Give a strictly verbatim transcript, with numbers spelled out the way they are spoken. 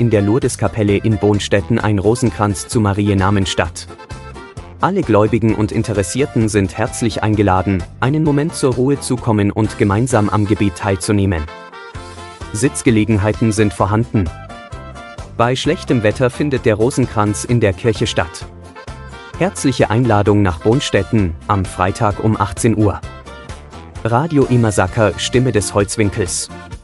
in der Lourdeskapelle in Bonstetten ein Rosenkranz zu Mariennamen statt. Alle Gläubigen und Interessierten sind herzlich eingeladen, einen Moment zur Ruhe zu kommen und gemeinsam am Gebet teilzunehmen. Sitzgelegenheiten sind vorhanden. Bei schlechtem Wetter findet der Rosenkranz in der Kirche statt. Herzliche Einladung nach Bonstetten, am Freitag um achtzehn Uhr. Radio Imasaka, Stimme des Holzwinkels.